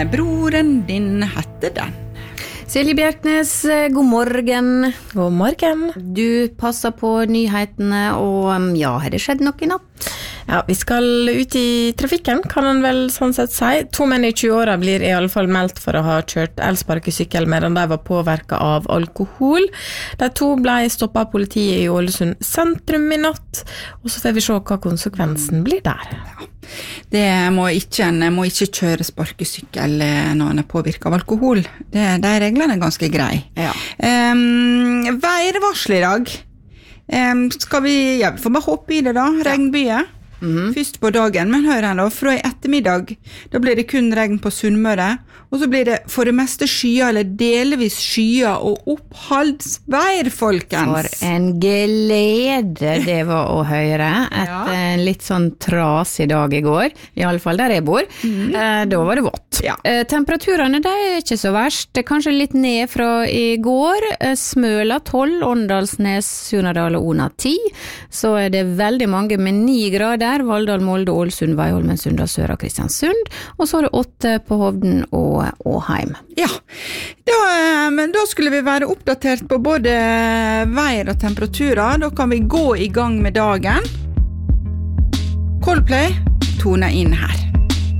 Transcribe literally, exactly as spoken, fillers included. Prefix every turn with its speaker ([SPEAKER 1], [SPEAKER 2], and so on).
[SPEAKER 1] Broren din hette den.
[SPEAKER 2] Silje Bjerknes, god morgen.
[SPEAKER 3] God morgen.
[SPEAKER 2] Du passer på nyhetene, og ja, har det skjedd noe i natt?
[SPEAKER 3] Ja, vi skal ut i trafikken, kan man vel sånn sett si. To menn i tjue-åra blir i alle fall meldt for å ha kjørt elsparkesykkel medan de var påvirket av alkohol. De to ble stoppet av politiet i Ålesund sentrum i natt, og så får vi se hva konsekvensen blir der.
[SPEAKER 1] Ja. Det må ikke, en må ikke kjøre sparkesykkel når en er påvirket av alkohol. Det, de reglene er ganske grei.
[SPEAKER 2] Ja.
[SPEAKER 1] Um, værvarsel i dag. Um, skal vi, ja, vi får bare hoppe i det da, regnbyet. Mm-hmm. Først på dagen, men hør her da, fra i ettermiddag, da blir det kun regn på Sunnmøre, og så blir det for det meste skyer, eller delvis skyer og oppholdsvær, folkens.
[SPEAKER 2] For en glede det var å høre, etter ja. En litt sånn trasig dag i går, i alle fall der jeg bor. Mm. Eh, da var det vått. Ja. Eh, temperaturene, de er ikke så verst, kanskje litt ned fra i går. Eh, Smøla tolv, Åndalsnes, Surnadal og Ona ti, så er det veldig mange med ni grader, Valldal, Molde, Ålesund, Veiholmen, Sunndal, Sør og Kristiansund, og så er det åtte på Hovden og Åheim.
[SPEAKER 1] Ja, da, men da skulle vi være oppdatert på både vær og temperaturer. Da kan vi gå i gang med dagen. Coldplay toner inn her.